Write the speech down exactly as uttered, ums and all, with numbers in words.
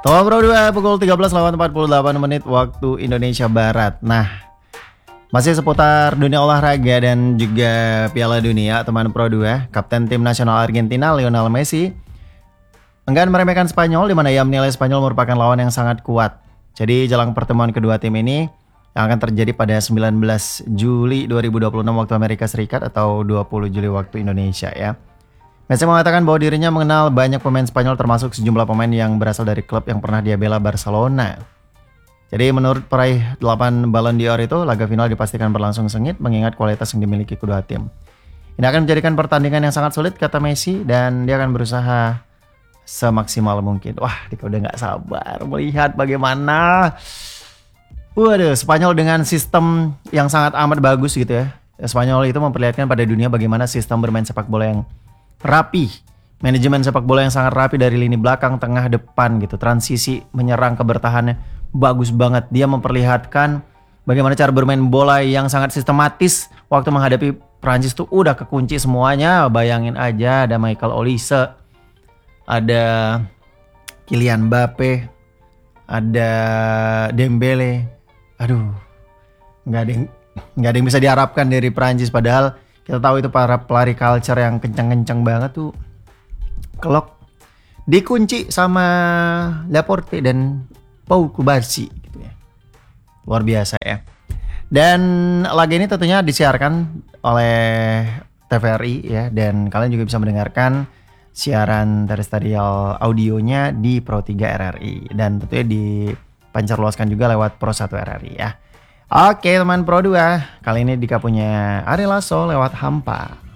Teman Pro dua pukul tiga belas lewat empat puluh delapan menit waktu Indonesia Barat. Nah, masih seputar dunia olahraga dan juga Piala Dunia, teman Pro dua. Kapten tim nasional Argentina Lionel Messi enggan meremehkan Spanyol, di mana ia menilai Spanyol merupakan lawan yang sangat kuat. Jadi jelang pertemuan kedua tim ini yang akan terjadi pada sembilan belas Juli dua ribu dua puluh enam waktu Amerika Serikat atau dua puluh Juli waktu Indonesia ya. Messi mengatakan bahwa dirinya mengenal banyak pemain Spanyol, termasuk sejumlah pemain yang berasal dari klub yang pernah dia bela, Barcelona. Jadi menurut peraih delapan Ballon d'Or itu, laga final dipastikan berlangsung sengit mengingat kualitas yang dimiliki kedua tim. Ini akan menjadikan pertandingan yang sangat sulit, kata Messi, dan dia akan berusaha semaksimal mungkin. Wah, dia udah gak sabar melihat bagaimana Waduh, Spanyol dengan sistem yang sangat amat bagus gitu ya. Spanyol itu memperlihatkan pada dunia bagaimana sistem bermain sepak bola yang rapi, manajemen sepak bola yang sangat rapi dari lini belakang, tengah, depan gitu. Transisi menyerang ke bertahannya bagus banget. Dia memperlihatkan bagaimana cara bermain bola yang sangat sistematis waktu menghadapi Prancis tuh udah kekunci semuanya. Bayangin aja, ada Michael Olise, ada Kylian Mbappe, ada Dembele. Aduh, nggak ada yang nggak ada yang bisa diharapkan dari Prancis, padahal kita tahu itu para pelari culture yang kencang-kencang banget tuh. Kelok dikunci sama Laporte dan Pau Kubarsi gitu ya. Luar biasa ya. Dan laga ini tentunya disiarkan oleh T V R I ya, dan kalian juga bisa mendengarkan siaran terestrial audionya di Pro tiga R R I, dan tentunya dipancarluaskan juga lewat Pro satu R R I ya. Oke teman Pro dua, kali ini Dika punya Ari Lasso lewat Hampa.